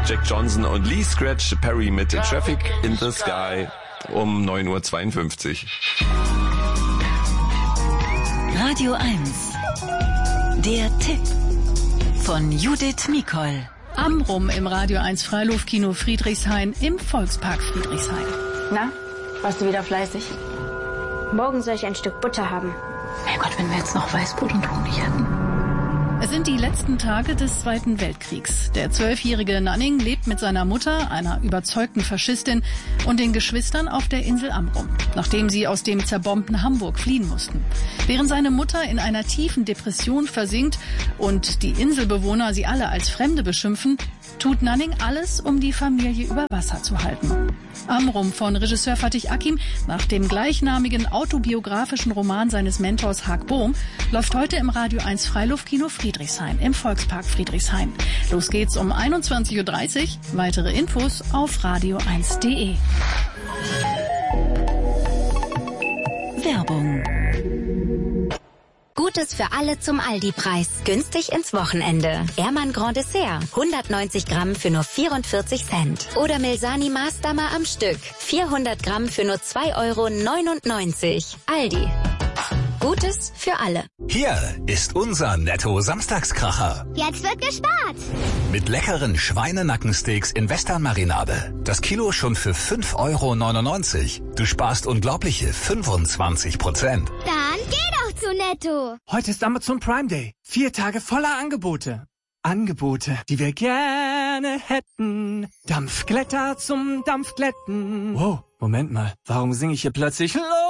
Jack Johnson und Lee Scratch Perry mit Traffic in the Sky um 9:52 Uhr. Radio 1. Der Tipp von Judith Mikol. Amrum im Radio 1 Freiluftkino Friedrichshain im Volkspark Friedrichshain. Na, warst du wieder fleißig? Morgen soll ich ein Stück Butter haben. Mein Gott, wenn wir jetzt noch Weißbrot und Honig hätten. Es sind die letzten Tage des Zweiten Weltkriegs. Der 12-jährige Nanning lebt mit seiner Mutter, einer überzeugten Faschistin, und den Geschwistern auf der Insel Amrum, nachdem sie aus dem zerbombten Hamburg fliehen mussten. Während seine Mutter in einer tiefen Depression versinkt und die Inselbewohner sie alle als Fremde beschimpfen, tut Nanning alles, um die Familie über Wasser zu halten. Amrum von Regisseur Fatih Akin nach dem gleichnamigen autobiografischen Roman seines Mentors Haak Bohm läuft heute im Radio 1 Freiluftkino Friedrichshain im Volkspark Friedrichshain. Los geht's um 21:30 Uhr. Weitere Infos auf radio1.de. Werbung. Gutes für alle zum Aldi-Preis. Günstig ins Wochenende. Ehrmann Grand Dessert. 190 Gramm für nur 44 Cent. Oder Milsani Maßdammer am Stück. 400 Gramm für nur 2,99 €. Aldi. Gutes für alle. Hier ist unser Netto-Samstagskracher. Jetzt wird gespart. Mit leckeren Schweinenackensteaks in Western-Marinade. Das Kilo schon für 5,99 €. Du sparst unglaubliche 25%. Dann geh doch zu Netto. Heute ist Amazon Prime Day. 4 Tage voller Angebote. Angebote, die wir gerne hätten. Dampfglätter zum Dampfglätten. Wow, Moment mal. Warum singe ich hier plötzlich